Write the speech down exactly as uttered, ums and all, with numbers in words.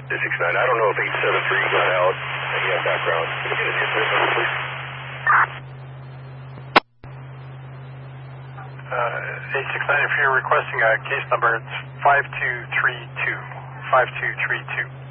eight six nine, I don't know if eight seven three got out. Any on background. Can I get a new number, please? Uh, eight six nine, if you're requesting a case number, it's five two three two. five two three two.